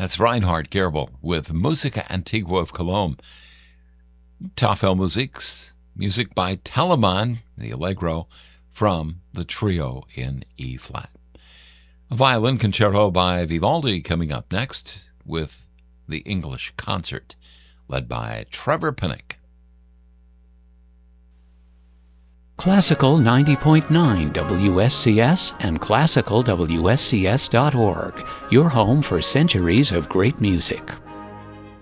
That's Reinhard Gerbel with Musica Antigua of Cologne. Tafel Musiks, music by Telemann, the Allegro, from the trio in E-flat. A violin concerto by Vivaldi coming up next with the English Concert, led by Trevor Pinnock. Classical 90.9 WSCS and classicalwscs.org, your home for centuries of great music.